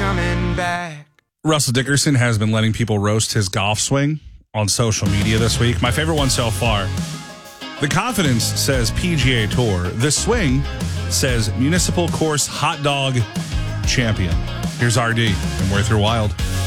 coming back. Russell Dickerson has been letting people roast his golf swing on social media this week. My favorite one so far. The Confidence says PGA Tour. The Swing says Municipal Course Hot Dog Champion. Here's RD, and we're through Wild.